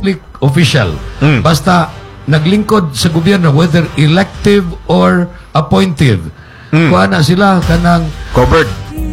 public official. Basta naglingkod sa gobyerno, whether elective or appointive. Kuha na sila kanang Covered.